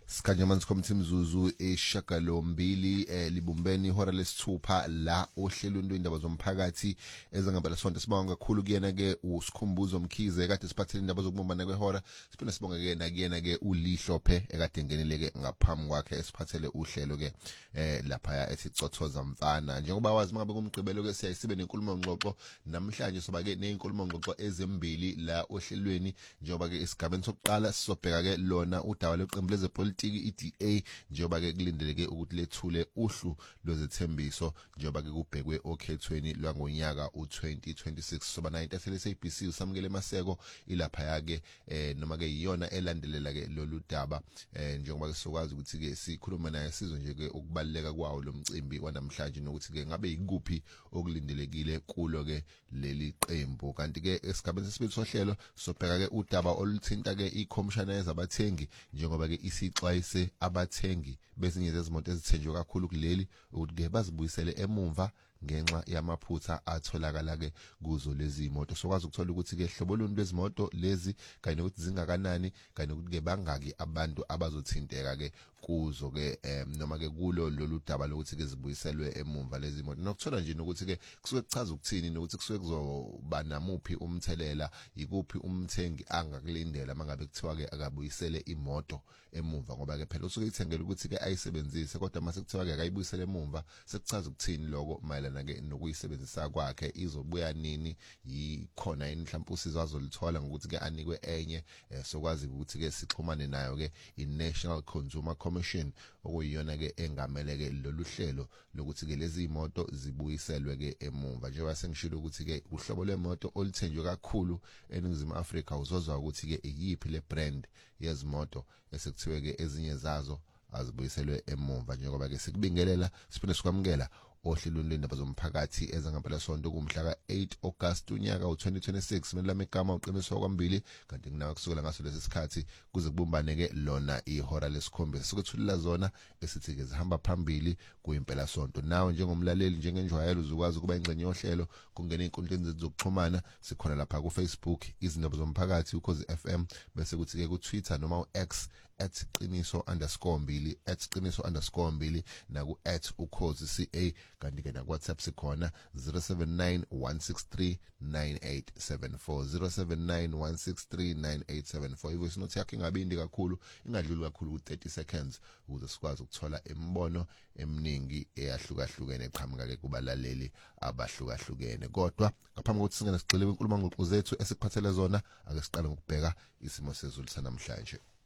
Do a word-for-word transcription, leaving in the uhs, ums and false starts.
Sikhanya Committee Mzuzu esishagalombili eh, libumbeni ihora lesithupha la ohlelweni lwendaba zomphakathi ezangempela sonke. Sibonga kakhulu kuyena ke uSikhumbuzo Mkhize kade siphathele indaba zokubumbana kwehora. Siphinde sibonga ke nakuyena ke uLihlophe ekade ngeneleke ngaphambi kwakhe esiphathele uhlelo ke eh lapha ethi Cothoza Mfana. Njengoba wazi mangabe kumgqibelo ke siyayisibe nenkulumo ngxoxo namhlanje soba ke nezinkulumo ngxoxo ezimbili la ohlelweni njengoba ke isigabeni sokuqala sisobheka ke lona udaba leqembu lezepolitiki I D A njengoba ke kulindeleke ukuthi lethule uhlu lwezethembiso njengoba ke kubhekwe okhethweni lwangonyaka u twenty twenty-six. Soba na intatheli S A B C usamukele Maseko ilapha yake eh noma ke iyona elandelela ke lolu daba eh njengoba ke sokwazi ukuthi ke sikhuluma naye sizwe nje ke ukubaleka kwawo lo mcimbi wanamhlanje nokuthi ke ngabe yikuphi okulindelekile kulo ke leli qembu. Kanti ke esigabeni sesibili sohlelo sobheka ke udaba oluthinta ke iCommissioner yezabathengi njengoba ke isixwayise abathengi bezinye zezimoto ezithenjwe kakhulu kuleli ukuthi ke bazibuyisele emuva ngenxa yamaphutha atholakala ke kuzo lezi imoto. Sokwazi ukuthola ukuthi ke hlobo luni lwezimoto lezi kanye nokuthi zingakanani kanye nokuthi ke bangaki abantu abazothinteka ke kuzo ke noma ke kulo lolu daba lokuthi ke zibuyiselwe emumva lezi imoto. Nokuthola nje ukuthi ke kusuke kuchaza ukuthini nokuthi kusuke kuzoba namuphi umthelela ikuphi umthengi angakulindela mangabe kuthiwa ke akabuyisele imoto emumva ngoba ke phela usuke ithengele ukuthi ke ayisebenzise kodwa mase kuthiwa ke akayibuyisele emumva sekuchaza ukuthini lokho mayelana ke nokuyisebenzisa kwakhe izobuya nini yikhona yini mhlawumbe usizo azolithola ngokuthi ke anikwe enye sokwazi ukuthi ke sixhumane nayo ke iNational Consumer Commission okuyiyona ke engamele ke lolu hlelo lokuthi ke lezi imoto zibuyiselwe ke emumva. Njengoba sengishilo ukuthi ke uhlobo lwemoto oluthenjwe kakhulu eNingizimu Afrika uzozwa ukuthi ke iyiphi le brand yezimoto esekuthiwe ke ezinye zazo azibuyiselwe emumva njengoba ke sikubingelela siphinde sikwamukela ohlelweni lwendaba zomphakathi ezangempela sonto kumhla ka eight August unyaka u twenty twenty-six. Mina lami igama uqiniso kwambili kanti nginawe kusukela ngaso lesi sikhathi kuze kubumbane ke lona ihora lesikhombisa sikuthulila zona esithi ke zihamba phambili kuyimpela sonto. Nawe njengomlaleli njengenjwayelo uzokwazi kuba ingxenye yohlelo kungena inkundleni zokuxhumana sikhona lapha ku Facebook izindaba zomphakathi ukhozi F M bese kuthi ke ku Twitter noma u X at qiniso underscore mbili at qiniso underscore mbili naku at ukhozi ca kanti ke na WhatsApp sikhona zero seven nine one six three nine eight seven four zero seven nine one six three nine eight seven four. Ivoice note yakhe ingabindi kakhulu ingadluli kakhulu ku thirty seconds ukuze sikwazi ukuthola imibono eminingi eyahlukahlukene eqhamuka ke kubalaleli abahlukahlukene. Kodwa ngaphambi kokuthi singene sigxile kwinkulumo ngxoxo zethu esiphathele zona ake siqale ngokubheka isimo sezulu sanamhlanje.